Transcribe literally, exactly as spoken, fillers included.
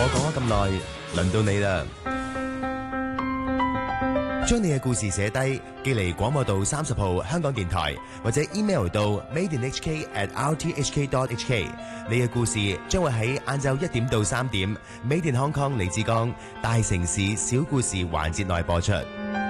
我講咗咁耐，輪到你啦。將你嘅故事寫低，寄嚟廣播道三十號香港電台，或者 email 到 made in h k at r t h k dot h k。你嘅故事將會喺晏晝一點到三點，Made in Hong Kong 李志剛大城市小故事環節內播出。